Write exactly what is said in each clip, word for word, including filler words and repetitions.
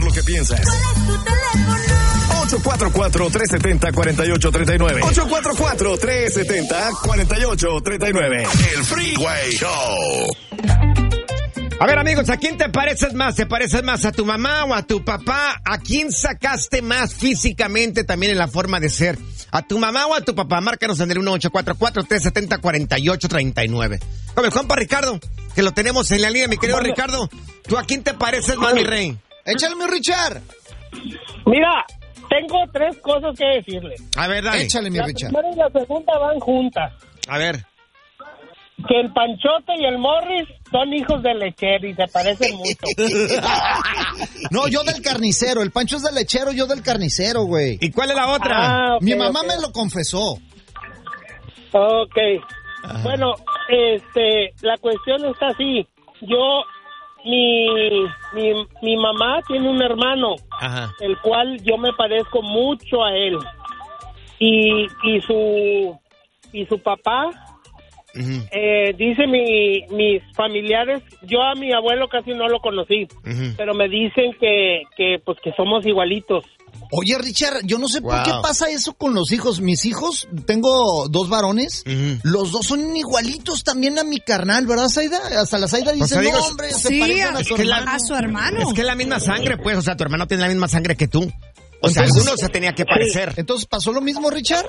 lo que piensas. ¿Cuál es tu teléfono? ocho cuatro cuatro, tres siete cero, cuatro ocho tres nueve. ocho cuatro cuatro, tres siete cero, cuatro ocho tres nueve. El Freeway Show. A ver, amigos, ¿a quién te pareces más? ¿Te pareces más a tu mamá o a tu papá? ¿A quién sacaste más físicamente también en la forma de ser? ¿A tu mamá o a tu papá? Márcanos en el uno ocho cuatro cuatro, tres siete cero, cuatro ocho tres nueve. Con el compa Ricardo, que lo tenemos en la línea, mi querido vale. Ricardo. ¿Tú a quién te pareces más, mi rey? Échale, mi Richard. Mira, tengo tres cosas que decirle. A ver, dale. Échale, mi la Richard. La primera y la segunda van juntas. A ver. Que el Panchote y el Morris son hijos de lechero y se parecen mucho. No, yo del carnicero. El Pancho es del lechero, yo del carnicero, güey. ¿Y cuál es la otra? Ah, okay, mi mamá okay. me lo confesó. Ok. Ajá. Bueno, este, la cuestión está así. Yo, mi, mi, mi mamá tiene un hermano, Ajá. el cual yo me parezco mucho a él. Y, y su, y su papá... Uh-huh. Eh, dice mi, mis familiares, yo a mi abuelo casi no lo conocí, uh-huh. pero me dicen que, que pues que somos igualitos. Oye, Richard, yo no sé wow. por qué pasa eso con los hijos. Mis hijos, tengo dos varones, uh-huh. los dos son igualitos también a mi carnal, ¿verdad, Zaida? Hasta la Zaida dice, o sea, digo, no, hombre, sí, se parecen a su, que hermano. La, a su hermano. Es que es la misma sangre, pues, o sea, tu hermano tiene la misma sangre que tú. O sea, entonces, alguno se tenía que parecer. Entonces, ¿pasó lo mismo, Richard?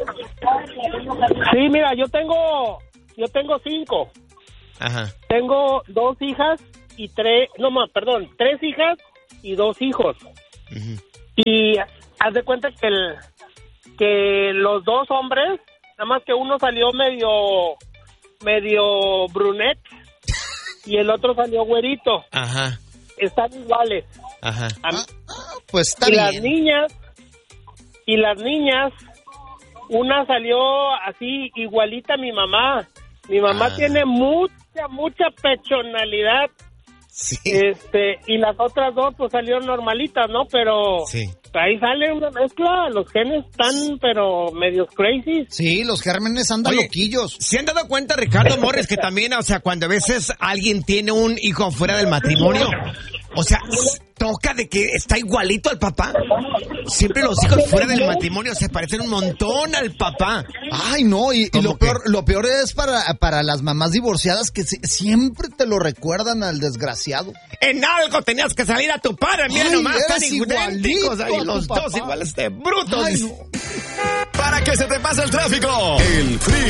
Sí, mira, yo tengo... Yo tengo cinco. Ajá. Tengo dos hijas y tres... No más, perdón. Tres hijas y dos hijos. Uh-huh. Y haz de cuenta que, el, que los dos hombres, nada más que uno salió medio... Medio brunet y el otro salió güerito. Ajá. Están iguales. Ajá. Ah, pues está y bien. las niñas... Y las niñas... Una salió así igualita a mi mamá. Mi mamá ah. tiene mucha, mucha pechonalidad. Sí. Este, y las otras dos pues salieron normalitas, ¿no? Pero sí. ahí sale una mezcla. Los genes están, pero medios crazy. Sí, los gérmenes andan Oye, loquillos. ¿Se han dado cuenta, Ricardo Morris, que también, o sea, cuando a veces alguien tiene un hijo fuera del matrimonio, o sea, toca de que está igualito al papá? Siempre los hijos fuera del matrimonio se parecen un montón al papá. Ay, no, y, y lo que? peor lo peor es para, para las mamás divorciadas que si, siempre te lo recuerdan al desgraciado. En algo tenías que salir a tu padre, mira Ay, nomás, tan idénticos, ay, los papá. dos iguales de brutos. Ay, no. Para que se te pase el tráfico, el Free